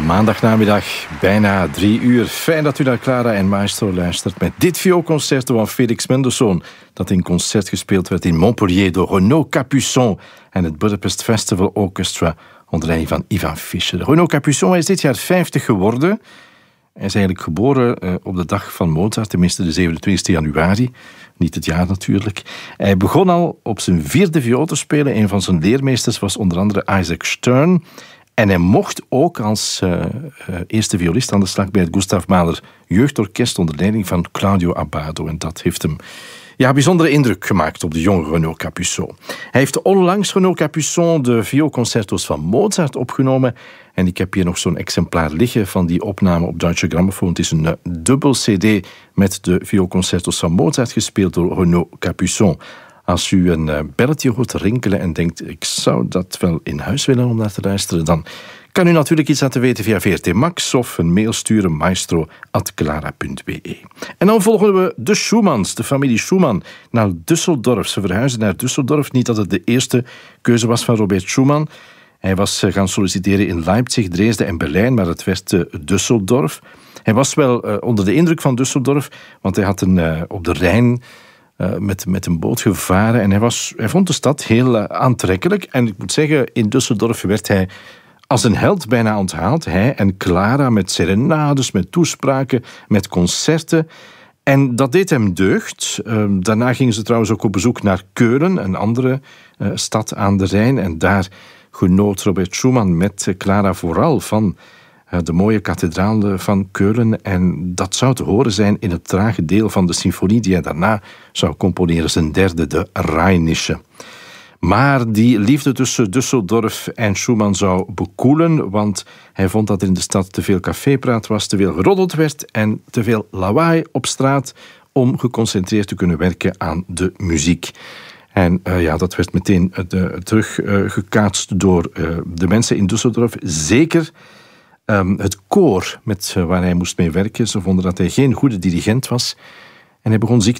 Maandagnamiddag, bijna 3:00. Fijn dat u naar Clara en Maestro luistert met dit vioolconcerto van Felix Mendelssohn, dat in concert gespeeld werd in Montpellier door Renaud Capuçon en het Budapest Festival Orchestra onder leiding van Ivan Fischer. Renaud Capuçon is dit jaar 50 geworden. Hij is eigenlijk geboren op de dag van Mozart, tenminste de 27 januari. Niet het jaar natuurlijk. Hij begon al op zijn 4e viool te spelen. Een van zijn leermeesters was onder andere Isaac Stern. En hij mocht ook als eerste violist aan de slag bij het Gustav Mahler Jeugdorkest onder leiding van Claudio Abbado. En dat heeft hem bijzondere indruk gemaakt op de jonge Renaud Capuçon. Hij heeft onlangs, Renaud Capuçon, de vioolconcerto's van Mozart opgenomen. En ik heb hier nog zo'n exemplaar liggen van die opname op Deutsche Grammophon. Het is een dubbel cd met de vioolconcerto's van Mozart gespeeld door Renaud Capuçon. Als u een belletje hoort rinkelen en denkt, ik zou dat wel in huis willen om naar te luisteren, dan kan u natuurlijk iets laten weten via VRT Max of een mail sturen maestro@clara.be. En dan volgen we de Schumanns, de familie Schumann, naar Düsseldorf. Ze verhuizen naar Düsseldorf. Niet dat het de eerste keuze was van Robert Schumann. Hij was gaan solliciteren in Leipzig, Dresden en Berlijn, maar het werd Düsseldorf. Hij was wel onder de indruk van Düsseldorf, want hij had op de Rijn met een boot gevaren en hij vond de stad heel aantrekkelijk. En ik moet zeggen, in Düsseldorf werd hij als een held bijna onthaald. Hij en Clara met serenades, met toespraken, met concerten. En dat deed hem deugd. Daarna gingen ze trouwens ook op bezoek naar Keulen, een andere stad aan de Rijn. En daar genoot Robert Schumann met Clara vooral van de mooie kathedraal van Keulen. En dat zou te horen zijn in het trage deel van de symfonie die hij daarna zou componeren, zijn derde, de Rheinische. Maar die liefde tussen Düsseldorf en Schumann zou bekoelen, want hij vond dat er in de stad te veel cafépraat was, te veel geroddeld werd en te veel lawaai op straat om geconcentreerd te kunnen werken aan de muziek. En dat werd meteen teruggekaatst door de mensen in Düsseldorf. Zeker het koor waar hij moest mee werken. Ze vonden dat hij geen goede dirigent was. En hij begon ziek